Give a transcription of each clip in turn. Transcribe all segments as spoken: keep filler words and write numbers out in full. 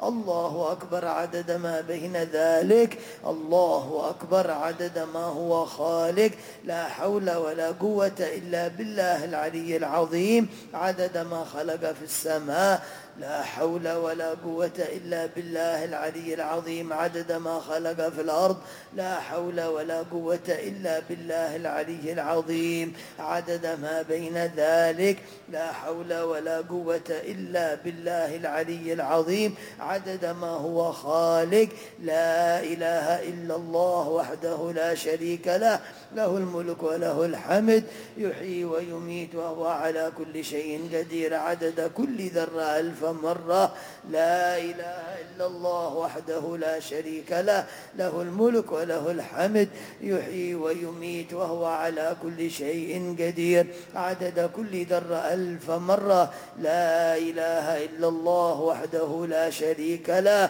الله أكبر عدد ما بين ذلك، الله أكبر عدد ما هو خالق، لا حول ولا قوة إلا بالله العلي العظيم، عدد ما خلق في السماء، لا حول ولا قوة إلا بالله العلي العظيم، عدد ما خلق في الأرض، لا حول ولا قوة إلا بالله العلي العظيم، عدد ما بين ذلك، لا حول ولا قوة إلا بالله العلي العظيم، عدد ما هو خالق، لا إله إلا الله وحده لا شريك له، له الملك وله الحمد، يحيي ويميت وهو على كل شيء قدير، عدد كل ذرة ألف مرة، لا إله إلا الله وحده لا شريك له، له الملك وله الحمد، يحيي ويميت وهو على كل شيء قدير، عدد كل ذرة ألف مرة، لا إله إلا الله وحده لا شريك له،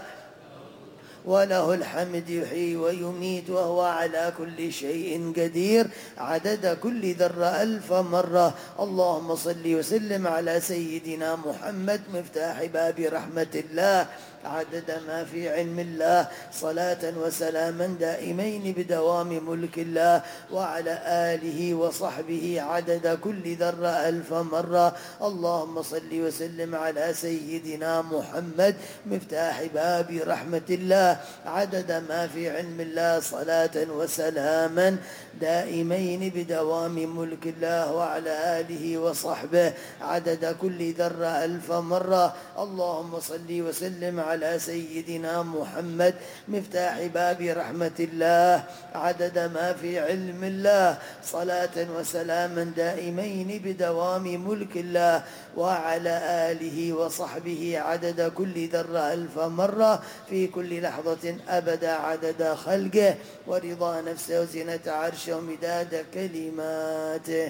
وله الحمد، يحيي ويميت وهو على كل شيء قدير، عدد كل ذرة ألف مرة. اللهم صل وسلم على سيدنا محمد مفتاح باب رحمة الله، عدد ما في علم الله، صلاة وسلاما دائمين بدوام ملك الله، وعلى آله وصحبه عدد كل ذرة ألف مرة. اللهم صل وسلم على سيدنا محمد مفتاح باب رحمة الله، عدد ما في علم الله، صلاة وسلاما دائمين بدوام ملك الله، وعلى آله وصحبه عدد كل ذرة ألف مرة. اللهم صل وسلم على سيدنا محمد مفتاح باب رحمة الله، عدد ما في علم الله، صلاة وسلاما دائمين بدوام ملك الله، وعلى آله وصحبه عدد كل ذرة ألف مرة، في كل لحظة أبدا عدد خلقه، ورضا نفسه، وزنة عرشه، ومداد كلماته.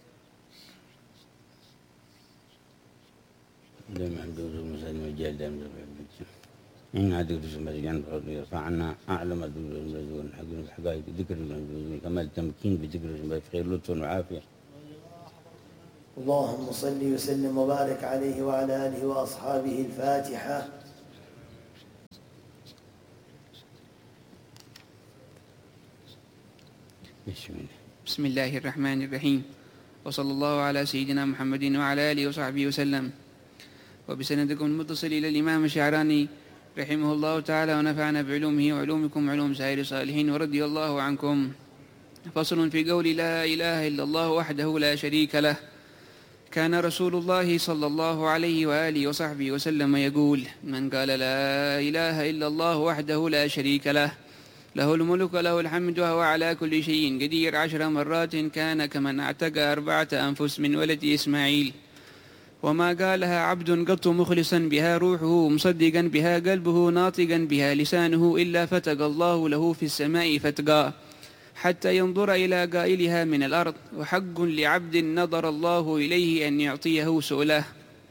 إن هذه المسجد يرفعنا أعلم الدول الحقائق ذكر كمال التمكين بذكر بخير لطف وعافية. اللهم صل وسلم وبارك عليه وعلى آله وأصحابه. الفاتحة. بسم الله الرحمن الرحيم، وصلى الله على سيدنا محمد وعلى آله وصحبه وسلم. وبسندكم المتصل إلى الإمام الشعراني رحمه الله تعالى، ونفعنا بعلومه وعلومكم وعلوم سائر الصالحين، ورضي الله عنكم. فصل في قول لا إله إلا الله وحده لا شريك له. كان رسول الله صلى الله عليه وآله وصحبه وسلم يقول: من قال لا إله إلا الله وحده لا شريك له، له الملك وله الحمد وهو على كل شيء قدير، عشر مرات كان كمن اعتق أربعة أنفس من ولد إسماعيل. وما قالها عبد قط مخلصا بها روحه، مصدقا بها قلبه، ناطقا بها لسانه، إلا فتق الله له في السماء فتقا، حتى ينظر إلى قائلها من الأرض. وحق لعبد نظر الله إليه أن يعطيه سؤله.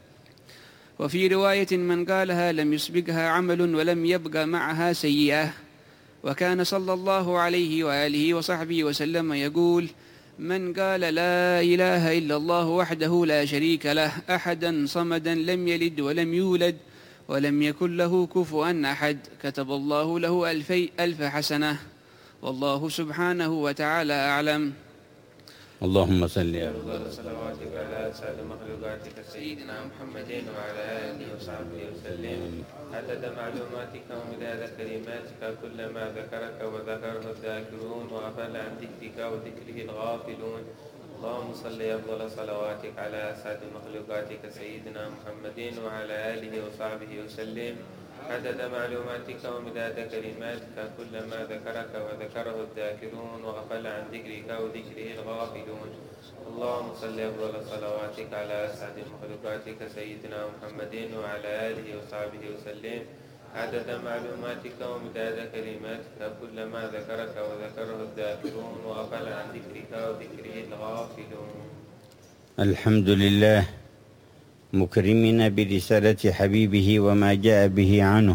وفي رواية: من قالها لم يسبقها عمل ولم يبقى معها سيئة. وكان صلى الله عليه وآله وصحبه وسلم يقول: من قال لا إله إلا الله وحده لا شريك له، أحدا صمدا لم يلد ولم يولد ولم يكن له كفوا أحد، كتب الله له ألفي ألف حسنة، والله سبحانه وتعالى أعلم. اللهم صل أفضل صلواتك على سعد مخلوقاتك سيدنا محمد وعلى آله وصحبه وسلم، عدد معلوماتك ومداد كلماتك، كلما ذكرك وذكره الذاكرون وغفل عن ذكرك وذكره الغافلون. اللهم صل أفضل صلواتك على سعد مخلوقاتك سيدنا محمد وعلى آله وصحبه وسلم، عدد معلوماتك ومداد كلماتك، كلما ذكرك وذكره الذاكرون وغفل عن ذكرك وذكره الغافلون. اللهم صل أفضل صلواتك على أسعد مخلوقاتك سيدنا محمد وعلى آله وصحبه وسلم، عدد معلوماتك ومداد كلماتك، كلما ذكرك وذكره الذاكرون وغفل عن ذكرك وذكره الغافلون. الحمد لله مكرمنا برسالة حبيبه وما جاء به عنه،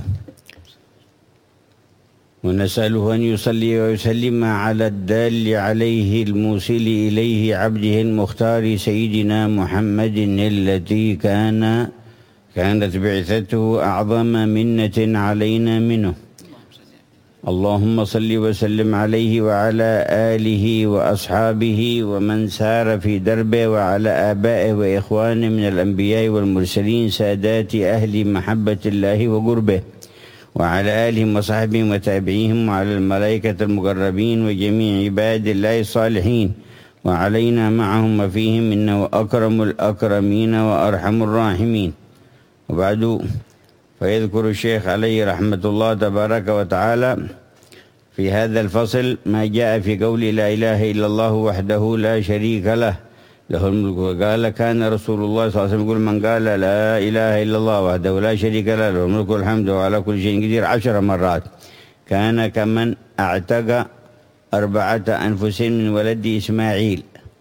ونسأله أن يصلي ويسلم على الدال عليه الموصل إليه عبده المختار سيدنا محمد، الذي كان كانت بعثته أعظم منة علينا منه. اللهم صل وسلم عليه وعلى آله وأصحابه ومن سار في دربه وعلى آبائه وإخوانه من الأنبياء والمرسلين سادات أهل محبة الله وقربه، وعلى آلهم وصحبهم وتابعيهم، وعلى الملائكة المقربين وجميع عباد الله الصالحين، وعلينا معهم وفيهم، إنه أكرم الأكرمين وأرحم الراحمين. وبعد، فيذكر الشيخ عليه رحمة الله تبارك وتعالى في هذا الفصل ما جاء في قول لا إله إلا الله وحده لا شريك له له الملك. وقال كان رسول الله صلى الله عليه وسلم يقول من قال لا إله إلا الله وحده لا شريك له له الملك والحمد وعلى كل شيء قدير عشر مرات كان كمن اعتق أربعة أنفس من ولد إسماعيل.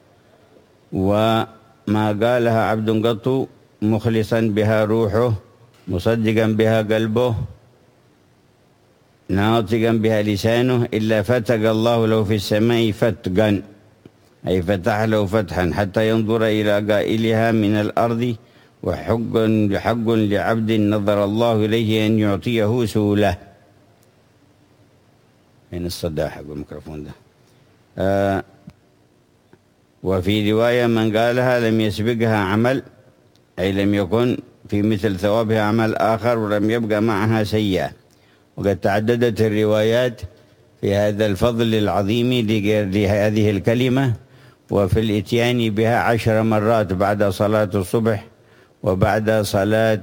وما قالها عبد قط مخلصا بها روحه مصدقا بها قلبه ناطقا بها لسانه إلا فتق الله له في السماء فتقا، أي فتح له فتحا حتى ينظر إلى قائلها من الأرض. وحق حق لعبد نظر الله إليه أن يعطيه سؤله. من الصداع حق الميكروفون ده. آه وفي رواية من قالها لم يسبقها عمل، أي لم يكن في مثل ثوابها عمل آخر ولم يبقى معها سيئة. وقد تعددت الروايات في هذا الفضل العظيم لهذه الكلمة، وفي الإتيان بها عشر مرات بعد صلاة الصبح وبعد صلاة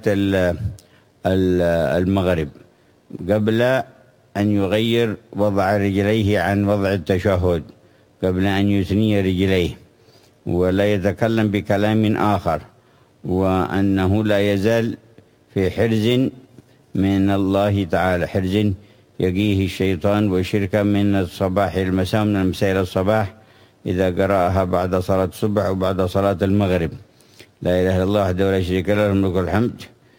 المغرب قبل أن يغير وضع رجليه عن وضع التشهد، قبل أن يثني رجليه ولا يتكلم بكلام آخر، وأنه لا يزال في حرز من الله تعالى، حرز يقيه الشيطان وشركا من الصباح إلى المساء، من المساء إلى الصباح، إذا قرأها بعد صلاة الصبح وبعد صلاة المغرب. لا إله إلا الله وحده لا شريك له له الملك والحمد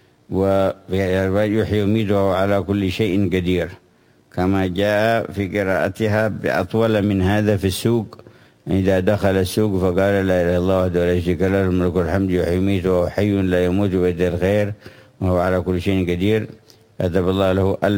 ويحيي ويميت وهو على كل شيء قدير، كما جاء في قراءتها بأطول من هذا في السوق. إذا دخل السوق فقال لا إله إلا الله وحده لا شريك له له الملك والحمد يحيي ويميت وهو حي لا يموت بيده الخير وهو على كل شيء قدير، كتب الله له